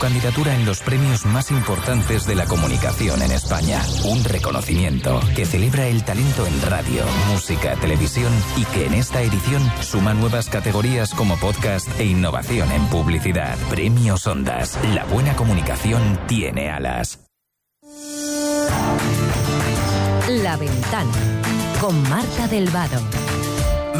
candidatura en los premios más importantes de la comunicación en España. Un reconocimiento que celebra el talento en radio, música, televisión y que en esta edición suma nuevas categorías como podcast e innovación en publicidad. Premios Ondas. La buena comunicación tiene alas. La Ventana con Marta del Vado.